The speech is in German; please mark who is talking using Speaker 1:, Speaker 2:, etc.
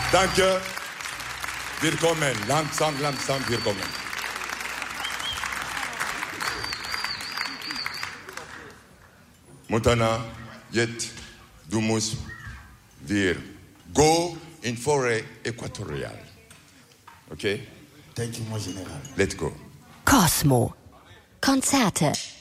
Speaker 1: Danke. Willkommen. Langsam, willkommen. Montana, jetzt, du musst wir go in Forêt Äquatoriale. Okay?
Speaker 2: Thank you, mon General.
Speaker 1: Let's go.
Speaker 3: Cosmo. Konzerte.